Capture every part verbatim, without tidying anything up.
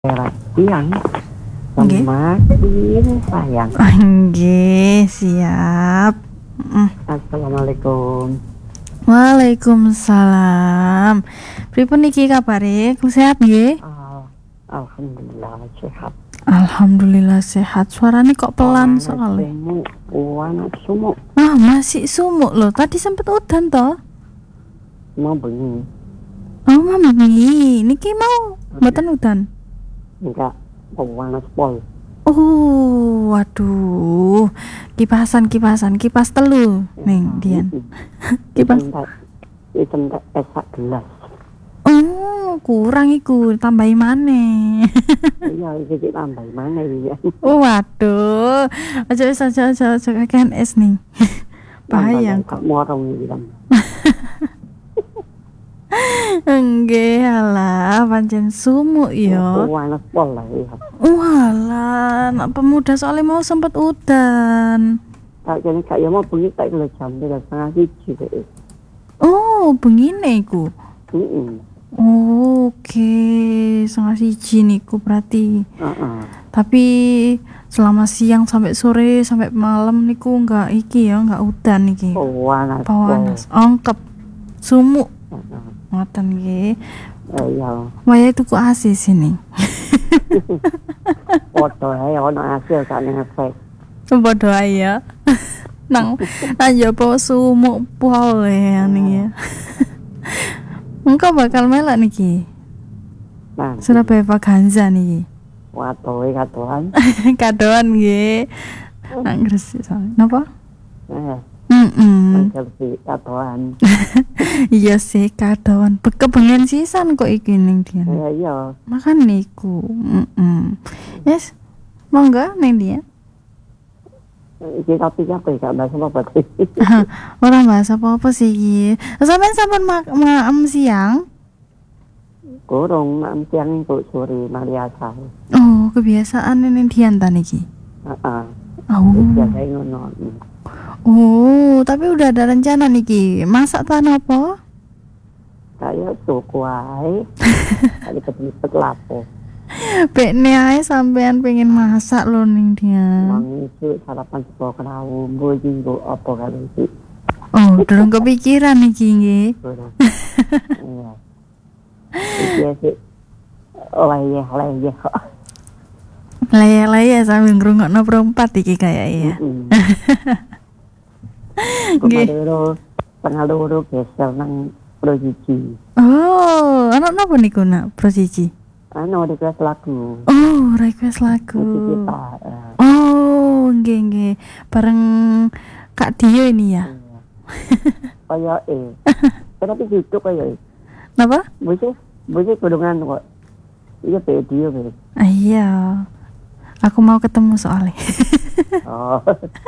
Selamat siang, Nggih. semakin sayang. Nggih, siap. Mm. Assalamualaikum. Waalaikumsalam. Pripun niki kabare? Sehat nggih? Ah, Alhamdulillah sehat. Alhamdulillah sehat. Suarane kok pelan soalnya. Sumuk, panas sumuk. Ah, masih sumuk loh. Tadi sempet udan toh? Mau bengi. Oh, mami. Niki mau mboten udan. Enggak, panas pol. Oh, waduh. Kipasan, kipasan, kipas telu ning Dian. Kipas. Hitam tak esak gelas. Oh, kurang iku, tambahi maneh. Iya, iki tambah mana ya? Oh, waduh. Aja wis aja aja aja kakean es nih. Bahaya kok. Morong iki kan. Nggih, alah pancen sumuk ya. Panas pol lah ya. Walah, nak pemuda soalnya mau sempet udan. Tak jane kaya mau bengi tak kilo jam tiga setengah siji kok. Oh, begini iku. Heeh. Oh, oke, setengah siji niku berarti. Heeh. Tapi selama siang sampai sore sampai malam niku enggak iki ya, enggak udan iki. Panas. Panas, ongkep, sumuk. Heeh. Ngoten nggih. Eh iya. Waya tuku A C sini. Foto ae ono hasil sak ning efek. Padha ae ya. Nang nang jopo sumuk pol ya ning ya. Engko bakal melok niki. Nah, Surabaya Vaganza niki. watoe katoan. Kadoan nggih. Nang Gresik soalnya. Napa? Eh, Heeh. selfie katoan. Iya sih kadoan. Kebengen sisan kok iki ning Dian. Eh iya. Makan niku. Heeh. Yes. Monggo ning Dian. Iki topik apa ya, Mbak Sobat? Ora bahas apa-apa sih iki. Sampeyan sampun makan siang? Gorong mak siang kok sore mari asal. Oh, kebiasaan ning Dian ta niki. Heeh. Oh. Biasa ngono. Oh, tapi udah ada rencana niki. Masak tan apa? Kayak suku ae. Kali ketemu lapo. Bekne ae sampean pengen masak lho ning Dian. Mang isu sarapan sego krawu, mbo iki kok apa kali iki. Oh, durung kepikiran niki nggih. Gorong. Iya. Iki sih leyeh-leyeh kok. Laya-laya sambil ngrungokno perempat iki kayak ya. Nggih. Kemarin tengah loro geser nang Projiji. Oh, anak napa niku nak prosiji? Anu request lagu. Oh, request lagu. Musik kita. eh. Oh, nggih nggih. Bareng Kak Dio ini ya. Kayak eh. Tapi gitu kayak eh. Napa? Musik, musik kudungan kok. Iya video be. Ah, iya. Aku mau ketemu soalnya. Oh.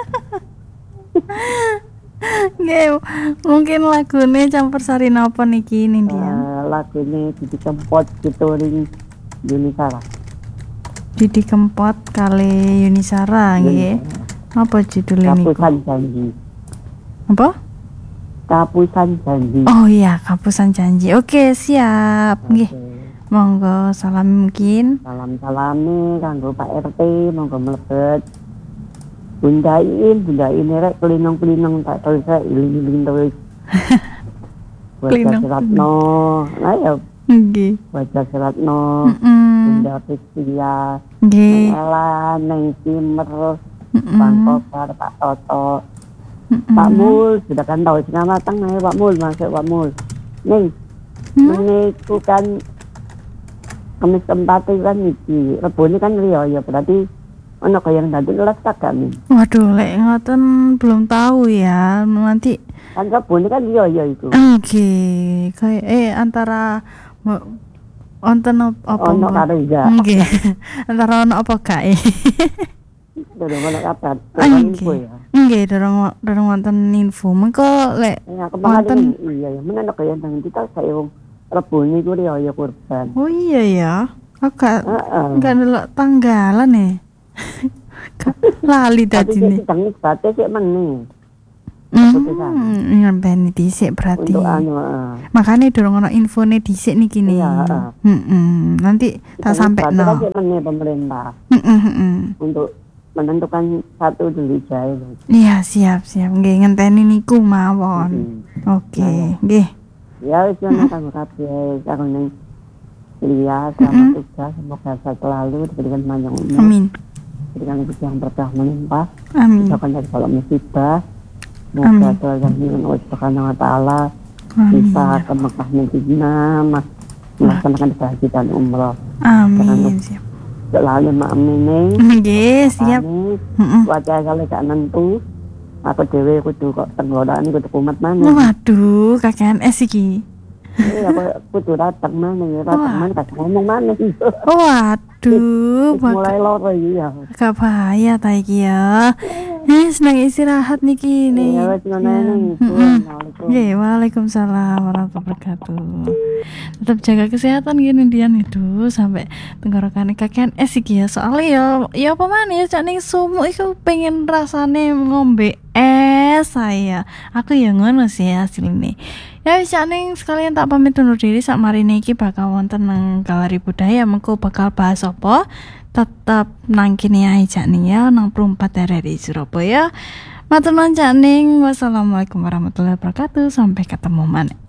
Nggih, mungkin lagune campursari napa niki ning Dian? Eh, lagu ini di Kempot gitu ring Yunisara. Didi Kempot kali Yunisara nggih. Apa judulnya niku? Kapusan janji. Apa? Kapusan janji. Oh iya, Kapusan Janji. Oke, siap. Nggih. Monggo salam mungkin. Salam-salam nih kanggo Pak R T monggo mlebet. Bundain, bundain rek kelinong-kelinong tak terus iling-iling terus. Wajah Seratno, nah ya Nggih. Wajah Seratno, Heeh. Bunda Priscia, Nggih. Ella, Neng Simer, Heeh. Bang Kobar, Pak Toto, Pak Mul, sudah kan tahu nama tengah Pak Mul, masuk Pak Mul. Neng, meniku kan kemis keempat itu kan iki, Rebo ini kan Rio ya berarti ono kaya yang dadi les tak kami. Waduh, lek ngoten belum tahu ya. Nanti Kan Rebo ini kan Rio ya itu. oke, kayak eh antara mo- wonten op- apa Ono mbok? karo iya. Nggih. Antara ono apa kae? Sudah ono kabar. Ah, Kan info Nggih. ya. Nggih, dorong dorong wonten info. Mengko lek Ya kemarin wonten. iya ya, men ono kaya yang kita saya wong Rebo ini ku Rio ya kurban. Oh iya ya. Aku gak Heeh. gak ndelok tanggalan nih. Lali Tapi tadi sik nih. sedang isbate sik meneh. keputusan. Hmm, ngenteni dhisik berarti. Untuk anu, uh, Makanya durung ono infone dhisik niki nih. Iya, heeh. Heeh. Nanti tak sampai no. Aja meneh pemerintah Heeh, heeh. untuk menentukan satu dulu jaya. Iya, siap, siap. Nggih ngenteni niku mawon. Mm-hmm. Oke, nggih. Ya wis ana kanggo kabeh karo ning Lia selamat tugas, semoga sehat selalu diberikan panjang umur. Amin. Diberikan rezeki yang berkah melimpah. Amin. Misalkan dari kalau musibah, semoga Tuhan dengan Allah Subhanahu Wa Taala bisa ke Mekah Madinah, mas melaksanakan kehajian umroh. Amin. Siap. Selalu makmine. Nggih, siap. Heeh. Waca kali gak nentu. Aku dhewe kudu kok tenggorane kudu kumat maneh. Waduh, K K N S iki. Iya, aku kudu datang maneh, datang maneh tak ngomong maneh. Waduh, mulai loro iya. Gak bahaya ta iki ya. Eh, senang istirahat niki nih. Iya, wis ngono ning. Nggih, waalaikumsalam warahmatullahi wabarakatuh. Tetap jaga kesehatan gini Dian itu sampai tenggorokan K K N S iki ya. Soalnya ya ya apa maneh ya cak ning sumuk iku pengen rasane ngombe es saya. Aku ya ngono sih hasilnya. Ya wis cak ning sekalian tak pamit undur diri sak marine iki bakal wonten nang Galeri Budaya mengko bakal bahas apa? Tetap nang kene ae cak ning ya nang enam puluh empat R R I Surabaya. Matur nuwun cak ning. Wassalamualaikum warahmatullahi wabarakatuh. Sampai ketemu maneh.